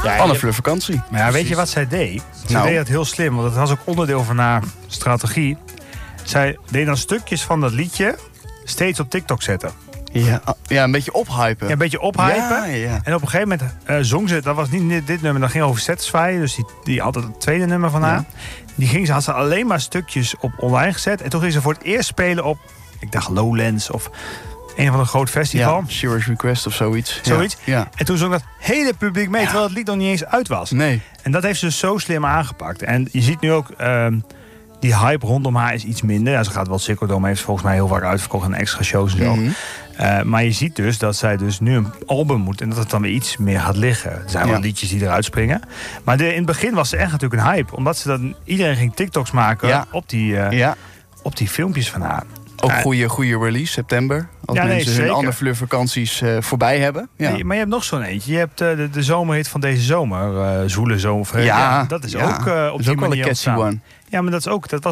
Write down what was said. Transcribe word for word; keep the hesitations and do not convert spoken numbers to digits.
Ja, Anne Fleur vakantie. Maar ja, weet je wat zij deed? Ze Nou. deed het heel slim, want dat was ook onderdeel van haar strategie. Zij deed dan stukjes van dat liedje steeds op TikTok zetten. Ja, ja, een beetje ophypen. Ja, een beetje ophypen. Ja, ja. En op een gegeven moment uh, zong ze, dat was niet dit, dit nummer, dat ging over Satisfy. Dus die, die had het tweede nummer van haar. Ja. Die ging ze, had ze alleen maar stukjes op online gezet. En toen ging ze voor het eerst spelen op, ik dacht Lowlands of een van een groot festival. Ja, Serious Request of zoiets. Zoiets. Ja. Ja. En toen zong dat hele publiek mee, Ja. terwijl het lied nog niet eens uit was. Nee. En dat heeft ze dus zo slim aangepakt. En je ziet nu ook, uh, die hype rondom haar is iets minder. Ja, ze gaat wel Ziggo Dome, heeft volgens mij heel vaak uitverkocht en extra shows en zo. Mm-hmm. Uh, maar je ziet dus dat zij dus nu een album moet en dat het dan weer iets meer gaat liggen. Er zijn wel Ja. liedjes die eruit springen. Maar de, in het begin was ze echt natuurlijk een hype. Omdat ze dan, iedereen ging TikToks maken Ja. op, die, uh, Ja. op die filmpjes van haar. Ook Uh, goede, goede release, september. Als Ja, nee, mensen hun zeker. Anne Fleur vakanties uh, voorbij hebben. Ja. Nee, maar je hebt nog zo'n eentje. Je hebt uh, de, de zomerhit van deze zomer. Uh, Zoele Zomer. Ja, dat is ja. ook uh, op Dat is die ook wel manier een catchy ontstaan. one. Ja, maar dat is ook... Dat was